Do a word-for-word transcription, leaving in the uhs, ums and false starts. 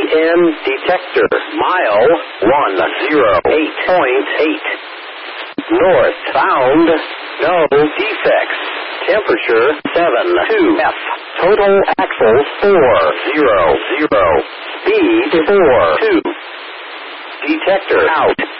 N detector. Mile one oh eight point eight. Northbound, no defects. Temperature seven two F. Total axles four zero zero. Speed four two. Detector out.